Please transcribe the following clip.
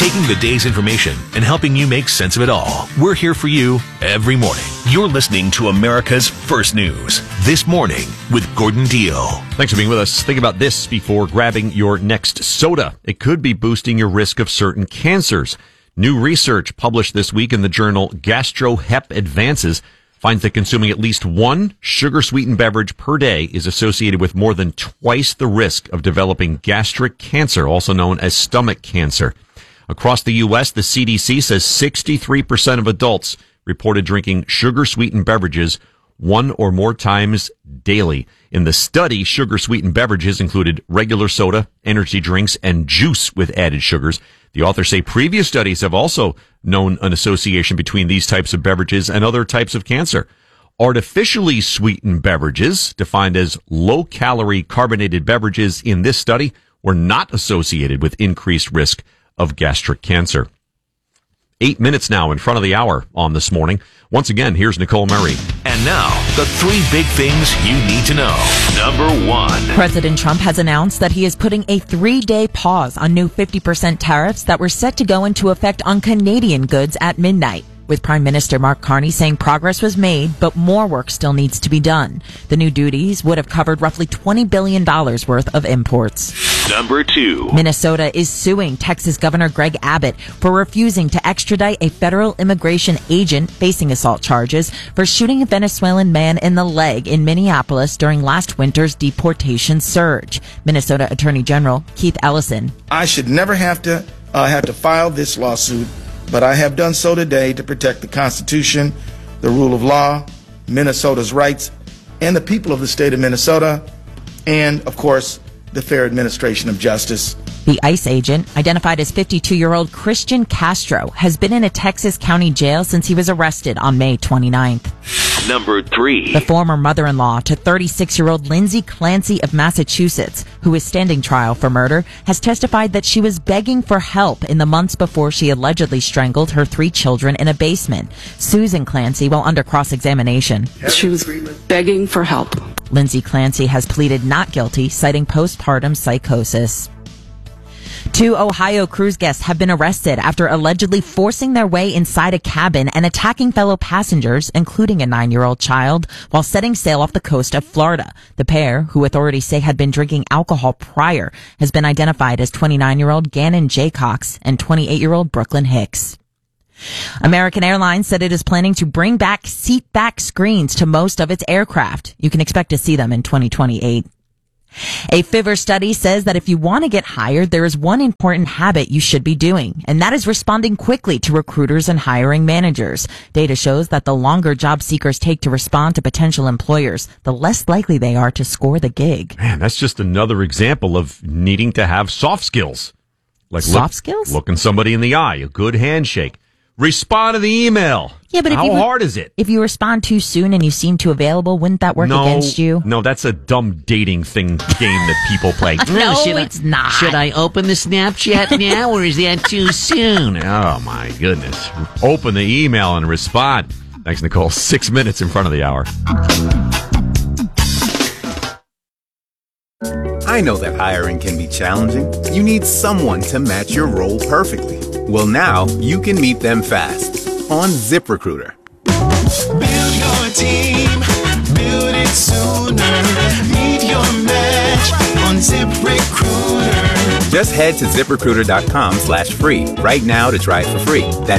taking the day's information and helping you make sense of it all. We're here for you every morning. You're listening to America's First News This Morning with Gordon Deal. Thanks for being with us. Think about this before grabbing your next soda. It could be boosting your risk of certain cancers. New research published this week in the journal GastroHep Advances finds that consuming at least one sugar-sweetened beverage per day is associated with more than twice the risk of developing gastric cancer, also known as stomach cancer. Across the U.S., the CDC says 63% of adults reported drinking sugar-sweetened beverages one or more times daily. In the study, sugar-sweetened beverages included regular soda, energy drinks, and juice with added sugars. The authors say previous studies have also known an association between these types of beverages and other types of cancer. Artificially sweetened beverages, defined as low-calorie carbonated beverages in this study, were not associated with increased risk of gastric cancer. 8 minutes now in front of the hour on This Morning. Once again, here's Nicole Murray. And now, the 3 big things you need to know. Number 1. President Trump has announced that he is putting a 3-day pause on new 50% tariffs that were set to go into effect on Canadian goods at midnight, with Prime Minister Mark Carney saying progress was made, but more work still needs to be done. The new duties would have covered roughly $20 billion worth of imports. Number 2. Minnesota is suing Texas Governor Greg Abbott for refusing to extradite a federal immigration agent facing assault charges for shooting a Venezuelan man in the leg in Minneapolis during last winter's deportation surge. Minnesota Attorney General Keith Ellison. I should never have to file this lawsuit, but I have done so today to protect the Constitution, the rule of law, Minnesota's rights, and the people of the state of Minnesota, and, of course, the fair administration of justice. The ICE agent, identified as 52-year-old Christian Castro, has been in a Texas county jail since he was arrested on May 29th. Number 3. The former mother-in-law to 36-year-old Lindsay Clancy of Massachusetts, who is standing trial for murder, has testified that she was begging for help in the months before she allegedly strangled her 3 children in a basement. Susan Clancy, while under cross-examination. She was begging for help. Lindsay Clancy has pleaded not guilty, citing postpartum psychosis. 2 Ohio cruise guests have been arrested after allegedly forcing their way inside a cabin and attacking fellow passengers, including a 9-year-old child, while setting sail off the coast of Florida. The pair, who authorities say had been drinking alcohol prior, has been identified as 29-year-old Gannon J. Cox and 28-year-old Brooklyn Hicks. American Airlines said it is planning to bring back seat-back screens to most of its aircraft. You can expect to see them in 2028. A Fiverr study says that if you want to get hired, there is one important habit you should be doing, and that is responding quickly to recruiters and hiring managers. Data shows that the longer job seekers take to respond to potential employers, the less likely they are to score the gig. Man, that's just another example of needing to have soft skills. Like soft skills? Looking somebody in the eye, a good handshake. Respond to the email. Yeah, but how hard is it? If you respond too soon and you seem too available, wouldn't that work against you? No, that's a dumb dating game that people play. No, it's not. Should I open the Snapchat now, or is that too soon? Oh, my goodness. Open the email and respond. Thanks, Nicole. 6 minutes in front of the hour. I know that hiring can be challenging. You need someone to match your role perfectly. Well, now you can meet them fast on ZipRecruiter. Build your team, build it sooner. Meet your match on ZipRecruiter. Just head to ZipRecruiter.com/free right now to try it for free. That's